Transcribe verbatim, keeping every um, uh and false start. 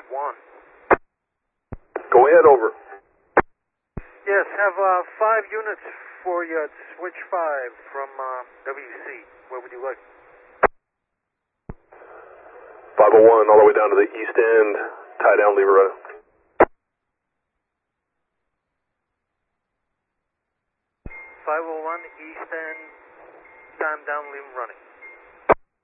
one. Go ahead, over. Yes, have uh, five units for you at switch five from uh, W C. Where would you like? five oh one, all the way down to the east end, tie down, lever running. five oh one, east end, time down, leave 'em running.